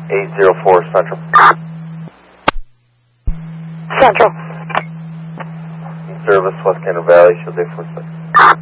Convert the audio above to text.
804 Central. Central. In service, West Canada Valley, show day 46.